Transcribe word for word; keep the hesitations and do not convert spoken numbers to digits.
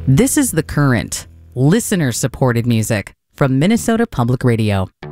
This is The Current, listener-supported music from Minnesota Public Radio.